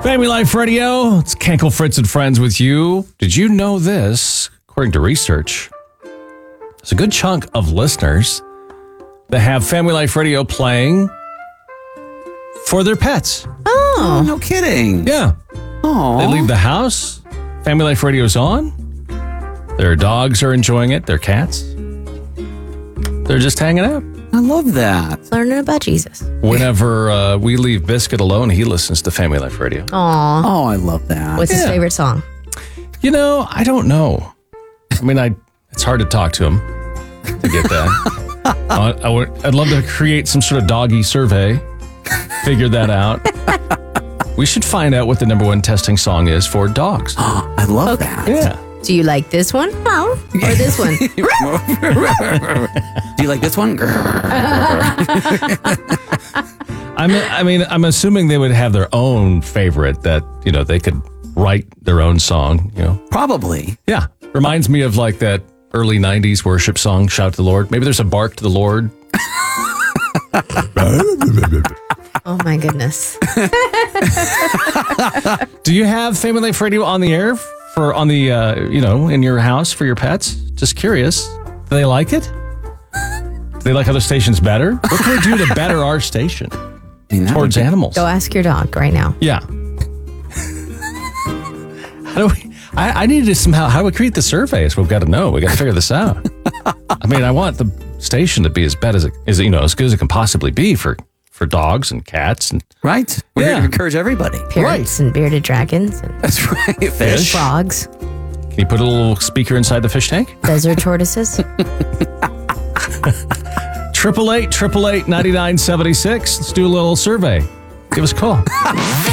Family Life Radio. It's Kenkel, Fritz, and Friends with you. Did you know this? According to research, there's a good chunk of listeners that have Family Life Radio playing for their pets. Oh, no kidding. Yeah. Oh, They leave the house. Family Life Radio's on. Their dogs are enjoying it. Their cats. They're just hanging out. I love that. Learning about Jesus. Whenever we leave Biscuit alone, he listens to Family Life Radio. Aw. Oh, I love that. What's his favorite song? You know, I don't know. I mean, it's hard to talk to him to get that. I'd love to create some sort of doggy survey, figure that out. We should find out what the number one testing song is for dogs. I love that. Yeah. Do you like this one? No. Or this one? Do you like this one? I'm assuming they would have their own favorite that, they could write their own song, Probably. Yeah. Reminds me of like that early 90s worship song, Shout to the Lord. Maybe there's a bark to the Lord. Oh, my goodness. Do you have Family Life Radio on the air in your house for your pets? Just curious. Do they like it? Do they like other stations better? What can we do to better our station towards animals? Go ask your dog right now. Yeah. How do we? I need to somehow. How do we create the surveys? We've got to know. We got to figure this out. I mean, I want the station to be as bad as as good as it can possibly be for dogs and cats and Right. We're here to encourage everybody. Parrots and bearded dragons and That's right. Fish. frogs, Can you put a little speaker inside the fish tank? desert tortoises. 888-888-9976. Let's do a little survey. Give us a call.